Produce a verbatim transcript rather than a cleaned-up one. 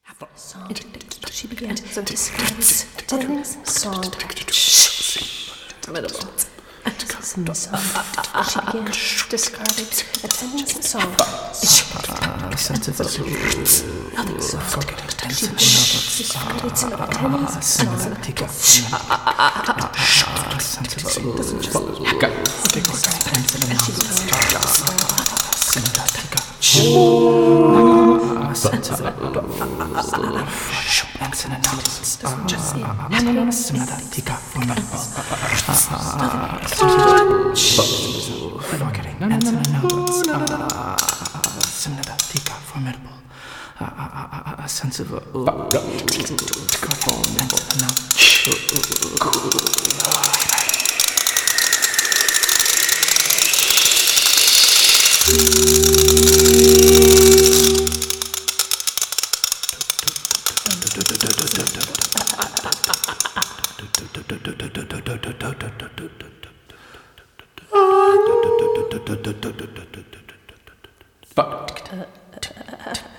song. She began to describe its attendance song. Formidable. Listen to the song. She began to describe its attendance song. Sensible. Nothing so. She began to describe its attendance formidable. A sense of uh, uh, uh,